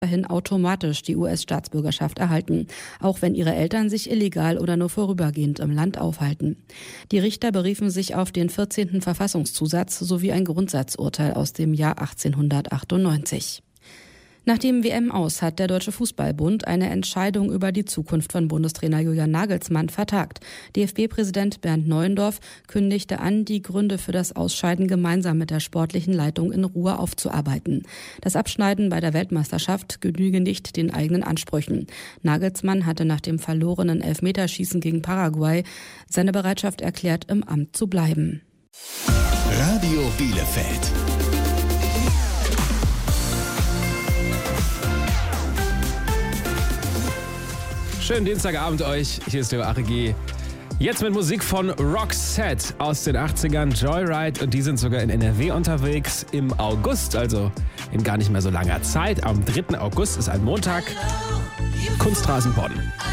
dahin automatisch die US-Staatsbürgerschaft erhalten, auch wenn ihre Eltern sich illegal oder nur vorübergehend im Land aufhalten. Die Richter beriefen sich auf den 14. Verfassungszusatz sowie ein Grundsatzurteil aus dem Jahr 1898. Nach dem WM-Aus hat der Deutsche Fußballbund eine Entscheidung über die Zukunft von Bundestrainer Julian Nagelsmann vertagt. DFB-Präsident Bernd Neuendorf kündigte an, die Gründe für das Ausscheiden gemeinsam mit der sportlichen Leitung in Ruhe aufzuarbeiten. Das Abschneiden bei der Weltmeisterschaft genüge nicht den eigenen Ansprüchen. Nagelsmann hatte nach dem verlorenen Elfmeterschießen gegen Paraguay seine Bereitschaft erklärt, im Amt zu bleiben. Radio Bielefeld. Schönen Dienstagabend euch, hier ist der ARG. Jetzt mit Musik von Roxette aus den 80ern, Joyride, und die sind sogar in NRW unterwegs im August, also in gar nicht mehr so langer Zeit. Am 3. August ist ein Montag, Kunstrasen Bonn.